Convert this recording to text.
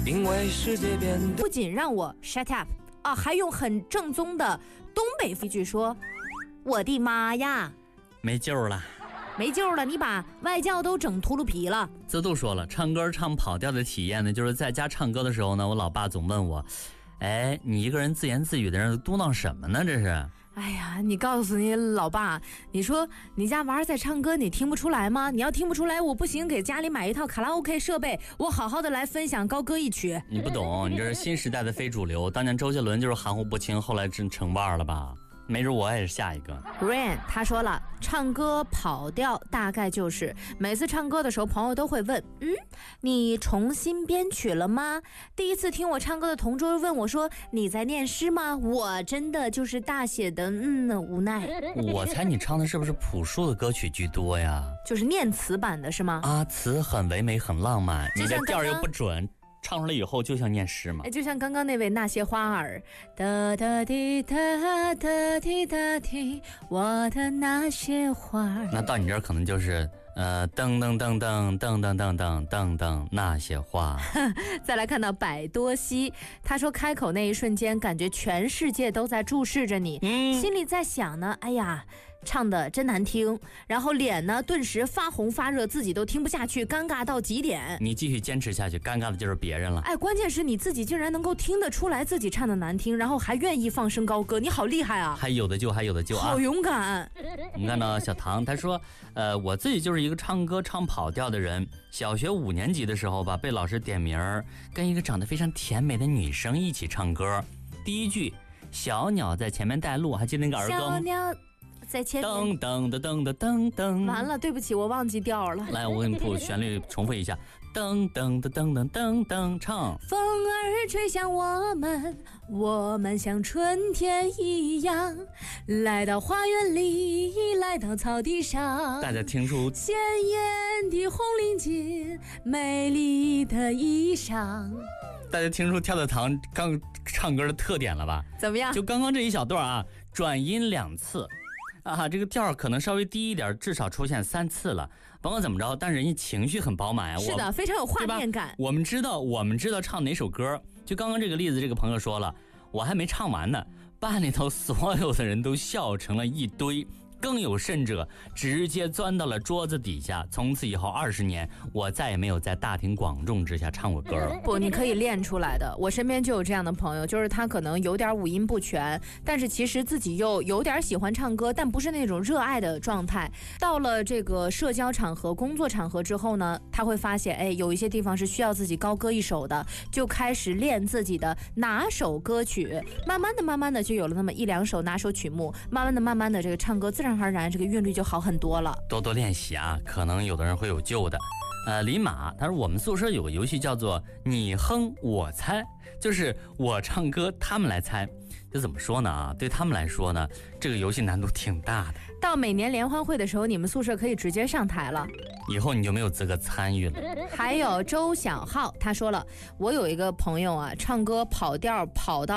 因为世界变得不仅让我 shut up 啊，还用很正宗的东北一句说：“我的妈呀， 没救了。” 没救了，你把外教都整秃噜皮了。 这都说了，唱歌唱跑调的体验呢，就是在家唱歌的时候呢，我老爸总问我，哎，你一个人自言自语的人嘟囔什么呢？这是。 哎呀，你告诉你老爸，你说你家娃儿在唱歌，你听不出来吗？你要听不出来，我不行，给家里买一套卡拉 OK 设备，我好好的来分享高歌一曲。 你不懂，你这是新时代的非主流。当年周杰伦就是含糊不清，后来真成腕了吧？没准我也是下一个。 Rain 他说了，唱歌跑调大概就是每次唱歌的时候，朋友都会问，你重新编曲了吗？第一次听我唱歌的同桌问我说，你在念诗吗？我真的就是大写的无奈。 我猜你唱的是不是朴树的歌曲居多呀？ 就是念词版的是吗？ 啊，词很唯美很浪漫，你的调又不准，唱出来以后就像念诗嘛。 就像刚刚那位那些花儿，哒哒滴哒哒滴哒滴，我的那些花儿。 那到你这儿可能就是噔噔噔噔噔噔噔噔噔噔那些花。 再来看到百多西，他说开口那一瞬间，感觉全世界都在注视着你，心里在想呢，哎呀，唱的真难听，然后脸呢顿时发红发热，自己都听不下去，尴尬到极点。 你继续坚持下去，尴尬的就是别人了。 哎，关键是你自己竟然能够听得出来自己唱的难听，然后还愿意放声高歌，你好厉害啊！ 还有的救，还有的救啊！ 好勇敢。 我们看到小唐，他说，我自己就是一个唱歌唱跑调的人。小学5年级的时候吧，被老师点名跟一个长得非常甜美的女生一起唱歌。第一句，小鸟在前面带路，还记得那个儿歌吗？ 小鸟在前面。 噔噔的噔的噔噔。 完了，对不起，我忘记调了。 来，我给你谱旋律，重复一下。噔噔的噔噔噔噔，唱。 风儿吹向我们，我们像春天一样，来到花园里，来到草地上。 大家听出鲜艳的红领巾，美丽的衣裳。 大家听出跳跳糖刚唱歌的特点了吧？ 怎么样？ 就刚刚这一小段啊，转音2次。啊，这个调可能稍微低一点，至少出现3次了。甭管怎么着，但人家情绪很饱满啊。 是的，非常有画面感。 我们知道唱哪首歌。就刚刚这个例子，这个朋友说了，我还没唱完呢，班里头所有的人都笑成了一堆。更有甚者，直接钻到了桌子底下。从此以后20年，我再也没有在大庭广众之下唱过歌了。 不，你可以练出来的。我身边就有这样的朋友，就是他可能有点五音不全，但是其实自己又有点喜欢唱歌，但不是那种热爱的状态。到了这个社交场合、工作场合之后呢，他会发现，哎，有一些地方是需要自己高歌一首的，就开始练自己的拿手歌曲。慢慢的就有了那么1、2首拿手曲目，慢慢的这个唱歌自然而然这个韵律就好很多了。 多多练习啊，可能有的人会有救的。李马他说我们宿舍有个游戏叫做你哼我猜，就是我唱歌他们来猜。这怎么说呢啊？对他们来说呢，这个游戏难度挺大的。 到每年联欢会的时候，你们宿舍可以直接上台了， 以后你就没有资格参与了。 还有周小浩他说了，我有一个朋友啊，唱歌跑调跑到